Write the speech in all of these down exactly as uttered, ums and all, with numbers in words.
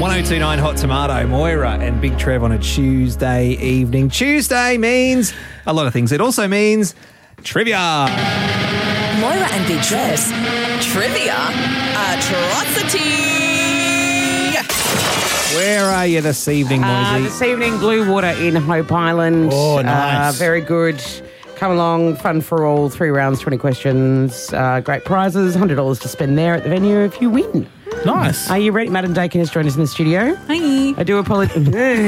one oh two nine Hot Tomato, Moira and Big Trev on a Tuesday evening. Tuesday means a lot of things. It also means trivia. Moira and Big Trev's Trivia Atrocity. Where are you this evening, Uh, Moisey? this evening, Blue Water in Hope Island. Oh, nice. Uh, very good. Come along, fun for all. Three rounds, twenty questions. Uh, great prizes, one hundred dollars to spend there at the venue if you win. Nice. Are you ready? Madam Dakin has joined us in the studio. Hi. I do apologize.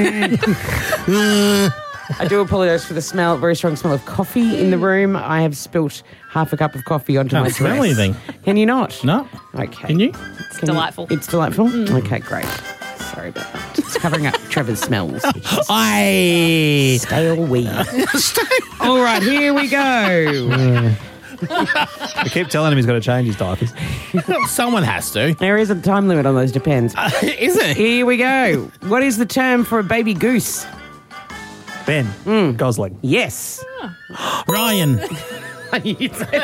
I do apologise for the smell, very strong smell of coffee in the room. I have spilt half a cup of coffee onto Can't my smell dress. anything. Can you not? No. Okay. Can you? It's delightful. It's delightful? Okay, great. Sorry about that. It's covering up Trevor's smells. I. Stale weed. All right, here we go. We keep telling him he's got to change his diapers. Someone has to. There is a time limit on those, depends. Is it? Here we go. What is the term for a baby goose? Ben, Hmm. Gosling. Yes. Ryan. Do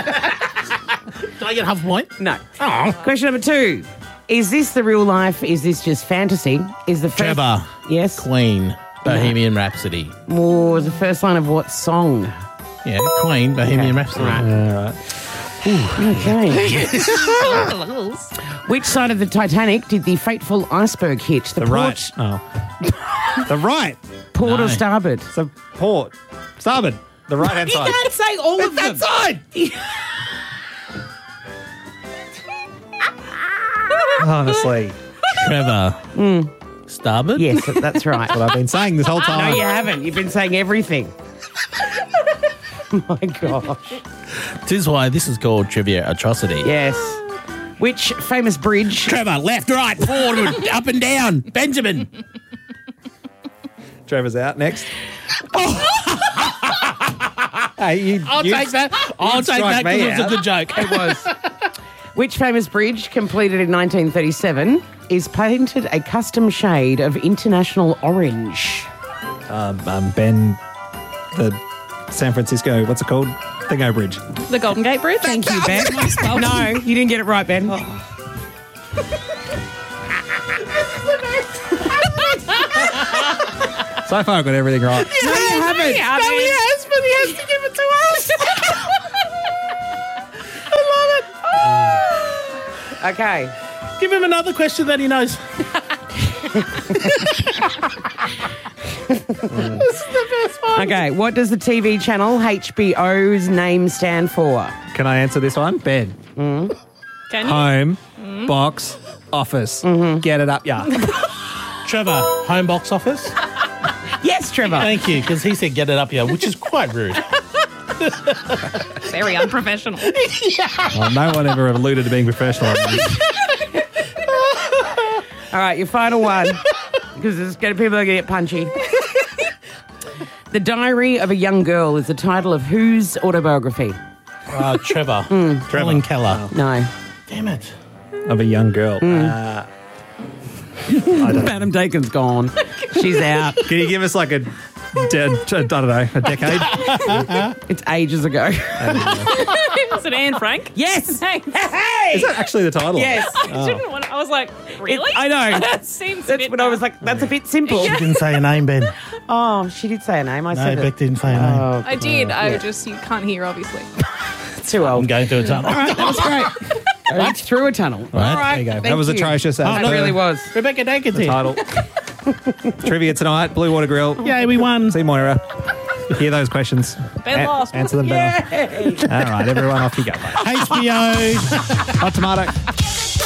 I get half a point? No. Oh. Question number two. Is this the real life? Is this just fantasy? Is the first... Trevor. Yes. Queen. Bohemian Rhapsody. Or the first line of what song? Yeah, Queen. Bohemian Okay. Rhapsody. Right. All right. Okay. Which side of the Titanic did the fateful iceberg hit? The, The port, right. Oh. The right. port No. or starboard? It's a port. Starboard. The right-hand side. say all of them. Side. Honestly. Trevor. Starboard? Yes, that's right. What I've been saying this whole time. No, you haven't. You've been saying everything. My gosh. This is why this is called Trivia Atrocity. Yes. Which famous bridge? Trevor, left, right, forward, up and down. Benjamin. Trevor's out. Next. Hey, you, I'll you- take that. I'll you'd take strike that because me it was a out. good joke. It was. Which famous bridge, completed in nineteen thirty-seven, is painted a custom shade of international orange? Um, um, Ben, the San Francisco, what's it called? Thingo Bridge. The Golden Gate Bridge. Thank you, Ben. No, you didn't get it right, Ben. So far, I've got everything right. No, you haven't. No, he has, but he has to give it to us. I love it. Okay. Give him another question that he knows. Okay, what does the T V channel H B O's name stand for? Can I answer this one? Ben. Can you? Home, box, office. Get it up, yeah. Trevor, home box office. Yes, Trevor. Thank you, because he said get it up here, which is quite rude. Very unprofessional. Well, no one ever alluded to being professional. All right, your final one, because there's going to people are going to get punchy. The Diary of a Young Girl is the title of whose autobiography? Uh, Trevor. Trevor Keller. No. Damn it. Of a young girl. Uh, Madam Dakin's gone. She's out. can you give us like a, de- I don't know, a decade? It's ages ago. Was it Anne Frank? Yes. Thanks. Hey! Is that actually the title? Yes. I didn't want. I was like, really? I know. That seems. a That's bit when I was like, that's a bit simple. Didn't say a name, Ben. Oh, she did say a name. I No, said Beck it. didn't say a name. Oh, I did. I just you can't hear obviously. too I'm old. going through a tunnel. All right, that was great. It's through a tunnel. All right, All right, There you go. thank That was you. atrocious. As It per really was. Rebecca Dankins the here. title. Trivia tonight, Blue Water Grill. Yay, we won. See Moira. Hear those questions. Ben A- lost. Answer them better. Yay! All right, everyone off you go. mate. H B O. Hot tomato.